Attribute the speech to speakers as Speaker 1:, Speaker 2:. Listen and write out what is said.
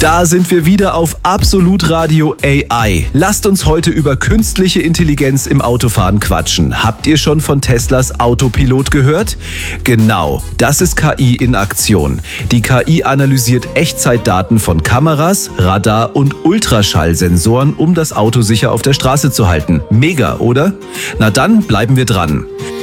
Speaker 1: Da sind wir wieder auf Absolut Radio AI. Lasst uns heute über künstliche Intelligenz im Autofahren quatschen. Habt ihr schon von Teslas Autopilot gehört? Genau, das ist KI in Aktion. Die KI analysiert Echtzeitdaten von Kameras, Radar und Ultraschallsensoren, um das Auto sicher auf der Straße zu halten. Mega, oder? Na dann bleiben wir dran.